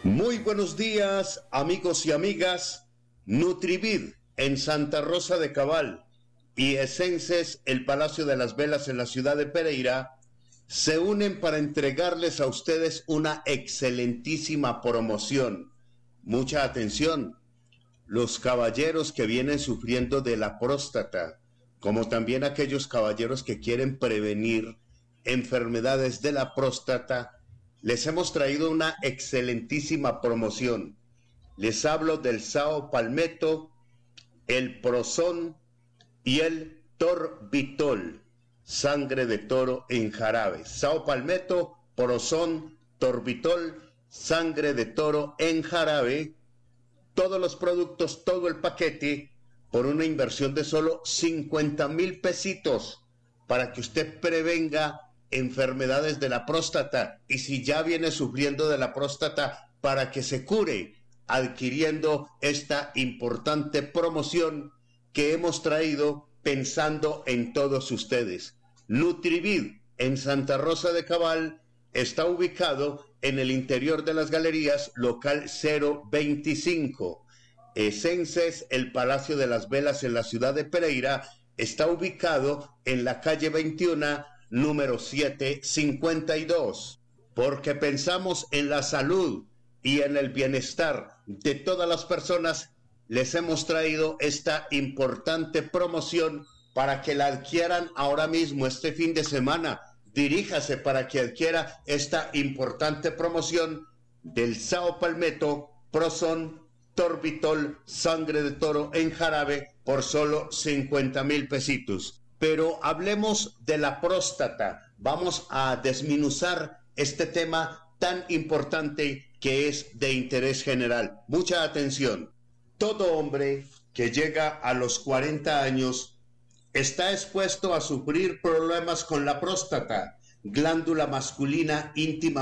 Muy buenos días, amigos y amigas. Nutrivid en Santa Rosa de Cabal y Esences, el Palacio de las Velas en la ciudad de Pereira, se unen para entregarles a ustedes una excelentísima promoción. Mucha atención. Los caballeros que vienen sufriendo de la próstata, como también aquellos caballeros que quieren prevenir enfermedades de la próstata, les hemos traído una excelentísima promoción. Les hablo del Sao Palmetto, el Prozón y el Torbitol, sangre de toro en jarabe. Sao Palmetto, Prozón, Torbitol, sangre de toro en jarabe. Todos los productos, todo el paquete, por una inversión de solo 50,000 pesitos, para que usted prevenga enfermedades de la próstata, y si ya viene sufriendo de la próstata, para que se cure, adquiriendo esta importante promoción que hemos traído pensando en todos ustedes. Nutrivid en Santa Rosa de Cabal está ubicado en el interior de las galerías, local 025. Esences, el Palacio de las Velas en la ciudad de Pereira, está ubicado en la calle 21, número 752. Porque pensamos en la salud y en el bienestar de todas las personas, les hemos traído esta importante promoción para que la adquieran ahora mismo, este fin de semana. Diríjase para que adquiera esta importante promoción del Sao Palmetto, Prozón, Torbitol, sangre de toro en jarabe, por solo 50,000 pesitos. Pero hablemos de la próstata. Vamos a desmenuzar este tema tan importante que es de interés general. Mucha atención. Todo hombre que llega a los 40 años está expuesto a sufrir problemas con la próstata, glándula masculina íntima